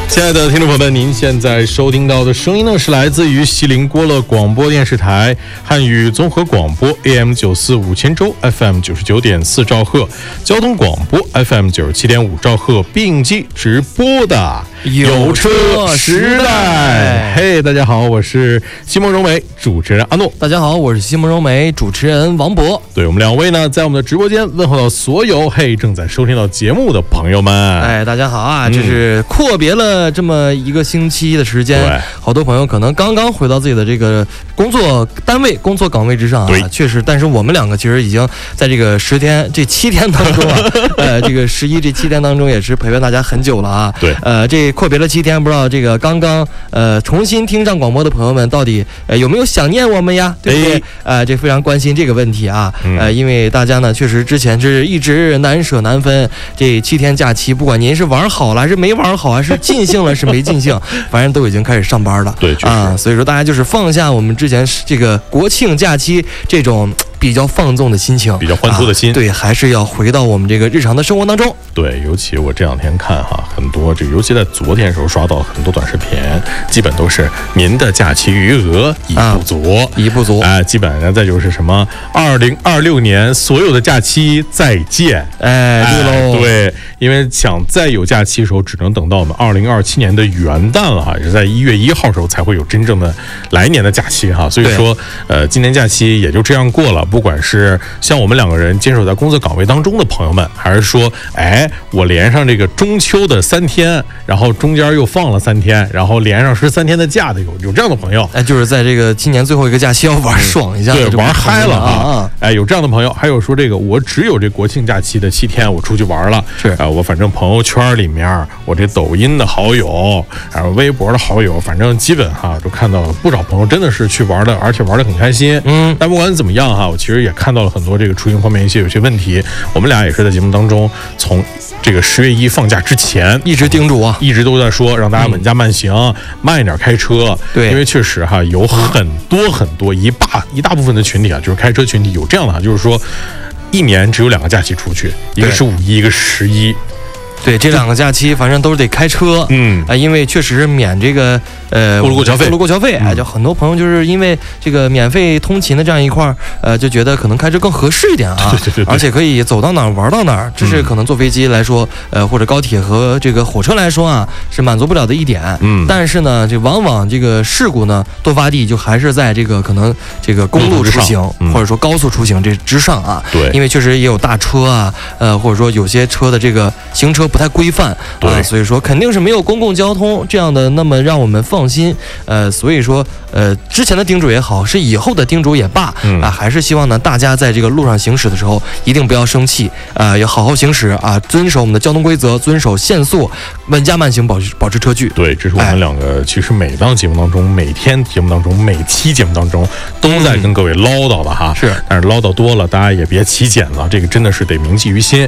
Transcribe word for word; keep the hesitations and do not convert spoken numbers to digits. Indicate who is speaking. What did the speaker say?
Speaker 1: 亲爱的听众朋友们，您现在收听到的声音呢，是来自于锡林郭勒广播电视台汉语综合广播 A M 九四五千州 F M 九十九点四兆赫，交通广播 F M 九十七点五兆赫并机直播的有车时代。嘿，大家好，我是西蒙荣美，主持人阿诺。
Speaker 2: 大家好，我是西蒙荣美，主持人王博。
Speaker 1: 对，我们两位呢，在我们的直播间问候到所有嘿正在收听到节目的朋友们。
Speaker 2: 哎，大家好啊！这是阔别了这么一个星期的时间，
Speaker 1: 对，
Speaker 2: 好多朋友可能刚刚回到自己的这个工作单位、工作岗位之上啊。确实，但是我们两个其实已经在这个十天、这七天当中啊，呃，这个十一这七天当中也是陪伴大家很久了啊。
Speaker 1: 对，呃，
Speaker 2: 这阔别了七天，不知道这个刚刚呃重新听上广播的朋友们到底呃有没有想念我们呀？对不对？呃，这非常关心这个问题啊。呃，因为大家呢确实之前是一直难舍难分，这七天假期，不管您是玩好了还是没玩好，还是尽兴了是没尽兴，反正都已经开始上班了。
Speaker 1: 对，
Speaker 2: 啊，所以说大家就是放下我们之前这个国庆假期这种比较放纵的心情，
Speaker 1: 比较欢脱的心、
Speaker 2: 啊，对，还是要回到我们这个日常的生活当中。
Speaker 1: 对，尤其我这两天看哈，很多这个，尤其在昨天的时候刷到很多短视频，基本都是您的假期余额已不足，啊、
Speaker 2: 已不足，
Speaker 1: 哎、呃，基本上再就是什么二零二六年所有的假期再见，
Speaker 2: 哎，对喽、
Speaker 1: 哎，对，因为想再有假期的时候，只能等到我们二零二七年的元旦了哈，也是在一月一号的时候才会有真正的来年的假期哈，所以说，呃，今年假期也就这样过了。不管是像我们两个人坚守在工作岗位当中的朋友们，还是说，哎，我连上这个中秋的三天，然后中间又放了三天，然后连上十三天的假的，有有这样的朋友，
Speaker 2: 哎，就是在这个今年最后一个假期要玩爽一下，
Speaker 1: 对，玩嗨了
Speaker 2: 啊！
Speaker 1: 哎，有这样的朋友，还有说这个我只有这国庆假期的七天，我出去玩了，
Speaker 2: 是啊、
Speaker 1: 呃，我反正朋友圈里面，我这抖音的好友，然后微博的好友，反正基本哈都看到了不少朋友真的是去玩的，而且玩的很开心。嗯，但不管怎么样哈，我其实也看到了很多这个出行方面一些有些问题，我们俩也是在节目当中从这个十月一放假之前
Speaker 2: 一直叮嘱啊，
Speaker 1: 一直都在说让大家稳驾慢行，嗯、慢一点开车。
Speaker 2: 对，
Speaker 1: 因为确实哈有很多很多一大一大部分的群体啊，就是开车群体有这样的哈，就是说一年只有两个假期出去，一个是五一，一个是十一。
Speaker 2: 对，这两个假期反正都是得开车，嗯啊、呃，因为确实免这个呃
Speaker 1: 过路过桥费，
Speaker 2: 过路过桥费，哎、嗯，就很多朋友就是因为这个免费通勤的这样一块儿，呃，就觉得可能开车更合适一点啊，
Speaker 1: 对对 对, 对，
Speaker 2: 而且可以走到哪儿玩到哪儿，这是可能坐飞机来说，呃，或者高铁和这个火车来说啊，是满足不了的一点。嗯，但是呢，这往往这个事故呢多发地就还是在这个可能这个公路出行、嗯、或者说高速出行这之上啊，
Speaker 1: 对，
Speaker 2: 因为确实也有大车啊，呃，或者说有些车的这个行车不太规范，
Speaker 1: 对、
Speaker 2: 呃，所以说肯定是没有公共交通这样的那么让我们放心，呃，所以说呃之前的叮嘱也好，是以后的叮嘱也罢，嗯啊，还是希望呢大家在这个路上行驶的时候一定不要生气，呃，要好好行驶啊，遵守我们的交通规则，遵守限速，稳驾慢行，保持保持车距。
Speaker 1: 对，这是我们两个、哎、其实每档节目当中、每天节目当中、每期节目当中都在跟各位唠叨的哈，
Speaker 2: 是、嗯，
Speaker 1: 但是唠叨多了，大家也别起茧了，这个真的是得铭记于心。